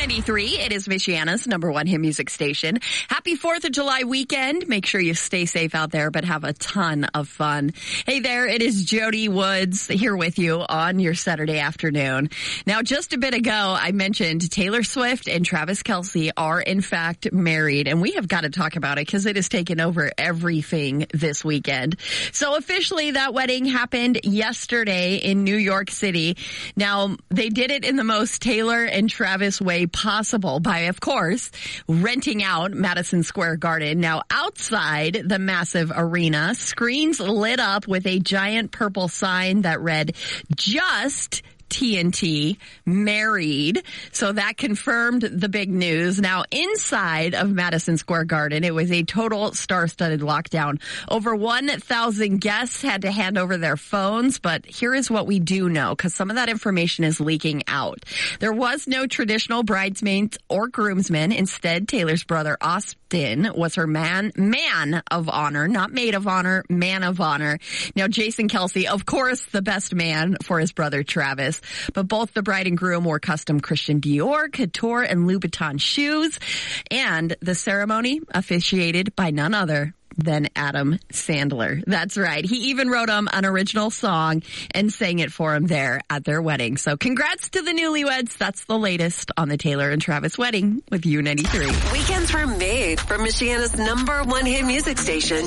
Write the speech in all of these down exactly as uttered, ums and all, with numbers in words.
ninety-three, it is Michiana's number one hit music station. Happy fourth of July weekend. Make sure you stay safe out there, but have a ton of fun. Hey there, it is Jody Woods here with you on your Saturday afternoon. Now, just a bit ago, I mentioned Taylor Swift and Travis Kelce are in fact married, and we have got to talk about it because it has taken over everything this weekend. So officially, that wedding happened yesterday in New York City. Now, they did it in the most Taylor and Travis way possible by, of course, renting out Madison Square Garden. Now, outside the massive arena, screens lit up with a giant purple sign that read, "Just T N T, married." So that confirmed the big news. Now, inside of Madison Square Garden, it was a total star-studded lockdown. Over one thousand guests had to hand over their phones, but here is what we do know, because some of that information is leaking out. There was no traditional bridesmaids or groomsmen. Instead, Taylor's brother, Austin, was her man, man of honor, not maid of honor, man of honor. Now, Jason Kelce, of course, the best man for his brother, Travis. But both the bride and groom wore custom Christian Dior, Couture, and Louboutin shoes. And the ceremony officiated by none other than Adam Sandler. That's right. He even wrote him an original song and sang it for him there at their wedding. So congrats to the newlyweds. That's the latest on the Taylor and Travis wedding with U ninety-three. Weekends were made for Michiana's number one hit music station.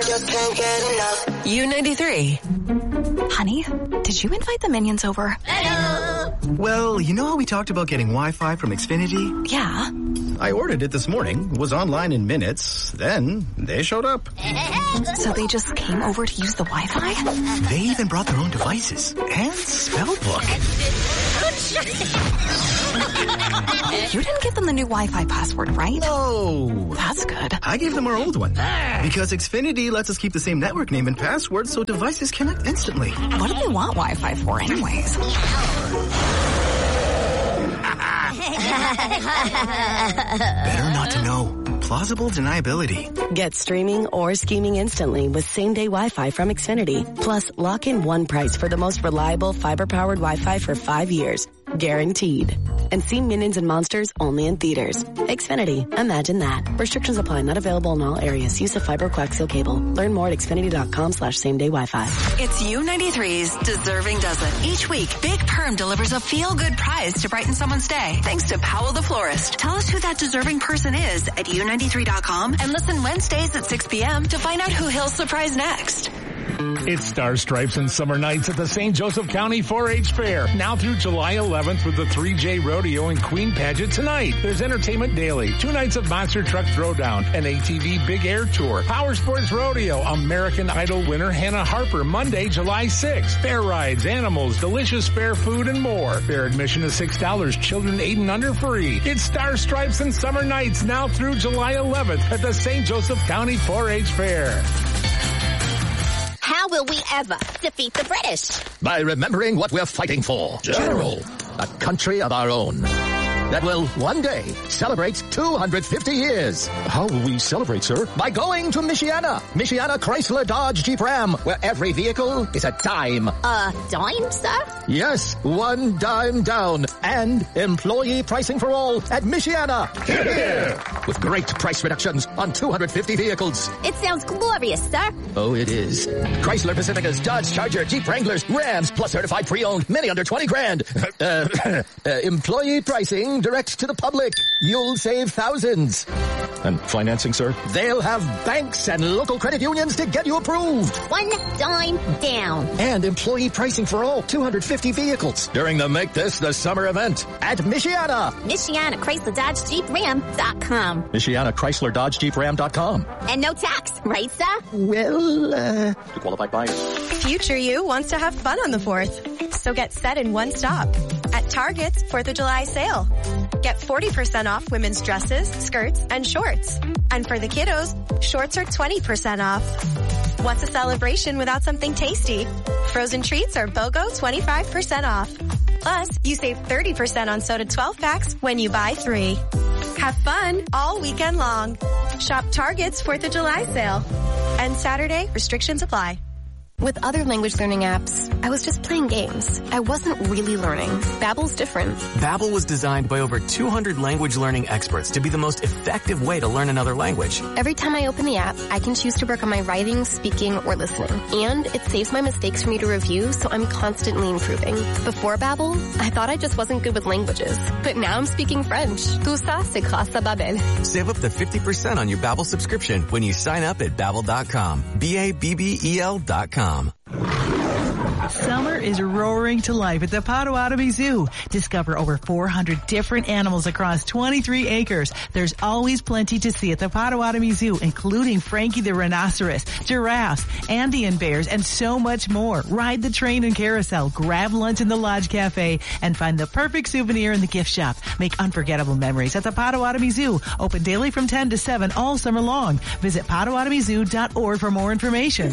U ninety-three. Honey, did you invite the minions over? Hello. Well, you know how we talked about getting Wi-Fi from Xfinity? Yeah. I ordered it this morning, was online in minutes, then they showed up. So they just came over to use the Wi-Fi? They even brought their own devices and spell book. You didn't give them the new Wi-Fi password, right? No. That's good. I gave them our old one. Because Xfinity lets us keep the same network name and password so devices connect instantly. What do they want Wi-Fi for anyways? Better not to know. Plausible deniability. Get streaming or scheming instantly with same-day Wi-Fi from Xfinity. Plus, lock in one price for the most reliable fiber-powered Wi-Fi for five years. Guaranteed. And see Minions and Monsters only in theaters. Xfinity. Imagine that. Restrictions apply. Not available in all areas. Use of fiber coaxial cable. Learn more at xfinity.com slash same-day Wi-Fi. It's U ninety-three's Deserving Dozen. Each week, Big Perm delivers a feel-good prize to brighten someone's day. Thanks to Powell the Florist. Tell us who that deserving person is at U ninety-three dot com and listen Wednesdays at six p.m. to find out who he'll surprise next. It's Star Stripes and Summer Nights at the Saint Joseph County four H Fair. Now through July eleventh with the three J Rodeo and Queen Pageant tonight. There's entertainment daily, two nights of Monster Truck Throwdown, an A T V Big Air Tour, Power Sports Rodeo, American Idol winner Hannah Harper, Monday, July sixth. Fair rides, animals, delicious fair food, and more. Fair admission is six dollars. Children eight and under free. It's Star Stripes and Summer Nights now through July eleventh at the Saint Joseph County four H Fair. How will we ever defeat the British? By remembering what we're fighting for. General. A country of our own. That will one day celebrate two hundred fifty years. How will we celebrate, sir? By going to Michiana. Michiana Chrysler Dodge Jeep Ram, where every vehicle is a dime. A dime, sir? Yes, one dime down. And employee pricing for all at Michiana. Hear, hear. With great price reductions on two hundred fifty vehicles. It sounds glorious, sir. Oh, it is. Chrysler Pacificas, Dodge Charger, Jeep Wranglers, Rams, plus certified pre-owned, many under twenty grand. uh, uh, employee pricing direct to the public. You'll save thousands. And financing, sir? They'll have banks and local credit unions to get you approved. One dime down. And employee pricing for all two hundred fifty vehicles during the Make This the Summer event at Michiana. Michiana Chrysler Dodge Jeep Ram dot com. Michiana Chrysler Dodge Jeep Ram dot com. And no tax, right, sir? Well, uh... To qualified buyers. Future you wants to have fun on the fourth. So get set in one stop. At Target's fourth of July sale. Get forty percent off women's dresses, skirts, and shorts. And for the kiddos, shorts are twenty percent off. What's a celebration without something tasty? Frozen treats are BOGO twenty-five percent off. Plus, you save thirty percent on soda twelve packs when you buy three. Have fun all weekend long. Shop Target's fourth of July sale. And Saturday, restrictions apply. With other language learning apps, I was just playing games. I wasn't really learning. Babbel's different. Babbel was designed by over two hundred language learning experts to be the most effective way to learn another language. Every time I open the app, I can choose to work on my writing, speaking, or listening. And it saves my mistakes for me to review, so I'm constantly improving. Before Babbel, I thought I just wasn't good with languages. But now I'm speaking French. Tout ça, c'est grâce à Babbel. Save up to fifty percent on your Babbel subscription when you sign up at Babbel dot com. B A B B E L dot com. Summer is roaring to life at the Potawatomi Zoo. Discover over four hundred different animals across twenty-three acres. There's always plenty to see at the Potawatomi Zoo, including Frankie the rhinoceros, giraffes, Andean bears, and so much more. Ride the train and carousel, grab lunch in the Lodge Cafe, and find the perfect souvenir in the gift shop. Make unforgettable memories at the Potawatomi Zoo. Open daily from ten to seven all summer long. Visit potawatomi zoo dot org for more information.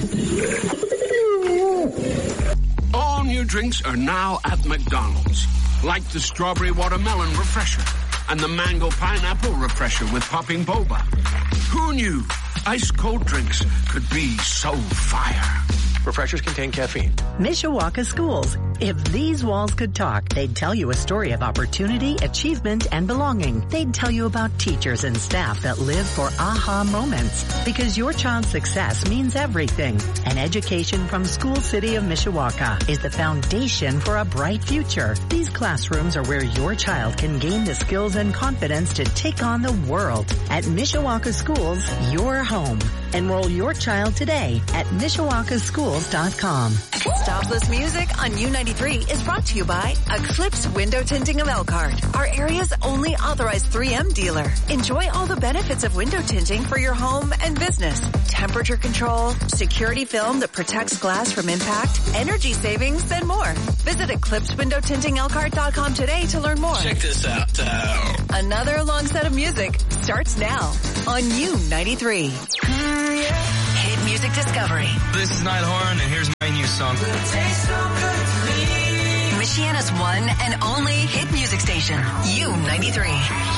All new drinks are now at McDonald's, like the strawberry watermelon refresher and the mango pineapple refresher with popping boba. Who knew ice cold drinks could be so fire? Refreshers contain caffeine. Mishawaka Schools. If these walls could talk, they'd tell you a story of opportunity, achievement, and belonging. They'd tell you about teachers and staff that live for aha moments. Because your child's success means everything. An education from School City of Mishawaka is the foundation for a bright future. These classrooms are where your child can gain the skills and confidence to take on the world. At Mishawaka Schools, your home. Enroll your child today at mishawaka schools dot com. Stopless music on U ninety-three is brought to you by Eclipse Window Tinting of Elkhart, our area's only authorized three M dealer. Enjoy all the benefits of window tinting for your home and business. Temperature control, security film that protects glass from impact, energy savings, and more. Visit eclipse window tinting elkhart dot com today to learn more. Check this out. Uh... Another long set of music starts now on U ninety-three. Hit Music Discovery. This is Niall Horan, and here's my new song. Michiana's one and only hit music station, U ninety-three.